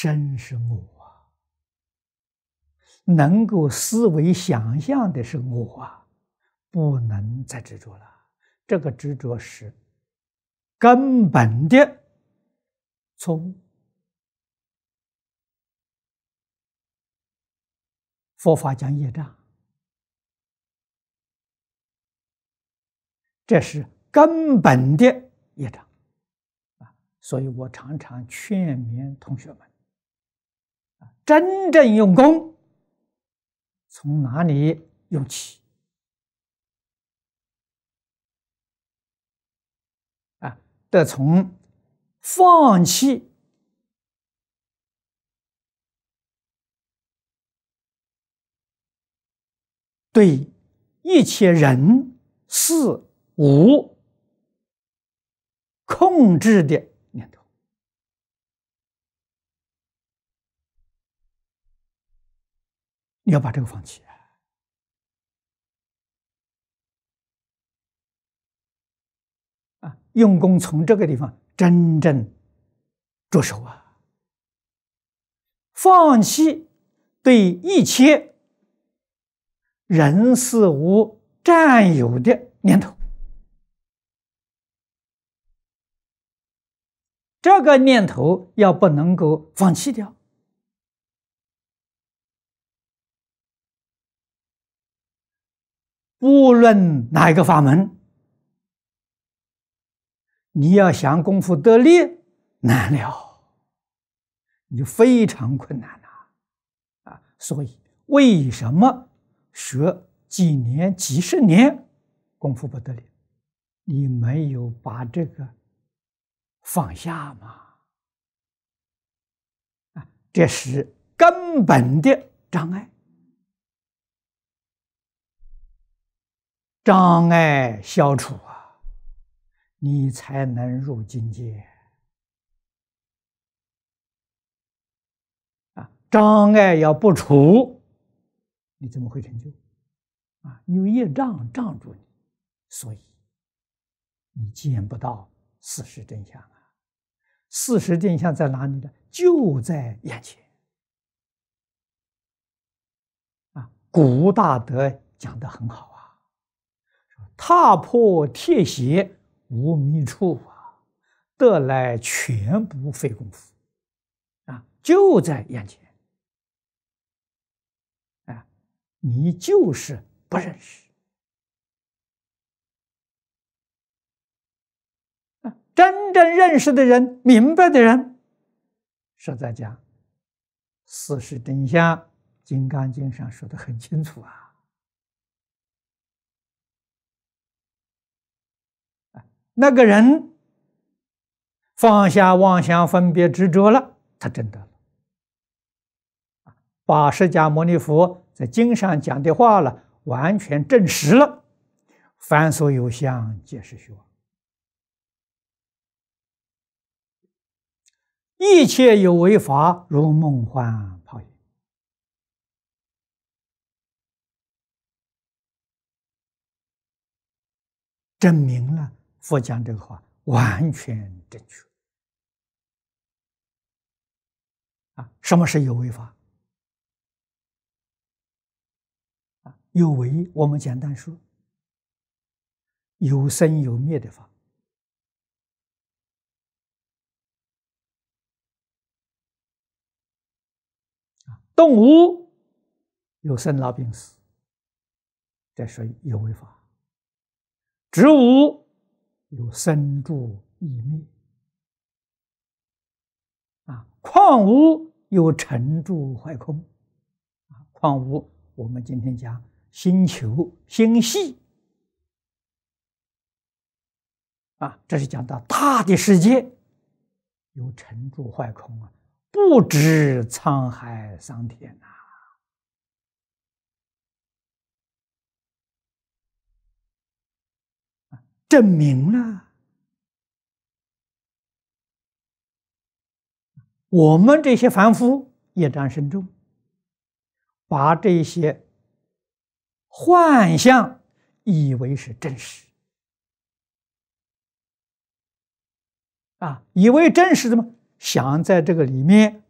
身是我啊，能够思维想象的是我啊，不能再执着了。这个执着是根本的错误。佛法讲业障，这是根本的业障啊！所以我常常劝勉同学们啊，真正用功，从哪里用起啊？得从放弃对一切人事物控制的念头，你要把这个放弃啊！用功从这个地方真正着手啊，放弃对一切人事物占有的念头，这个念头要不能够放弃掉，无论哪一个法门，你要想功夫得力难了，你就非常困难了啊！所以为什么学几年几十年功夫不得力？你没有把这个放下嘛？啊，这是根本的障碍。障碍消除啊，你才能入境界啊！障碍要不除，你怎么会成就啊？你有业障障住你，所以你见不到事实真相啊！事实真相在哪里呢？就在眼前啊！古大德讲得很好啊，踏破铁鞋无觅处啊，得来全不费功夫啊，就在眼前啊！你就是不认识啊！真正认识的人，明白的人，实在讲，事实真相，《金刚经》上说得很清楚啊。那个人放下妄想分别执着了，他证得了，把释迦牟尼佛在经上讲的话了，完全证实了。凡所有相，皆是虚妄；一切有为法，如梦幻泡影。证明了佛讲这个话完全正确啊！什么是有为法啊？有为我们简单说，有生有灭的法啊。动物有生老病死，这是有为法；植物有生住异灭啊，矿物有成住坏空啊。矿物我们今天讲星球、星系啊，这是讲到大的世界有成住坏空啊，不知沧海桑田呐。证明了我们这些凡夫业障深重，把这些幻象以为是真实啊，以为真实的吗？想在这个里面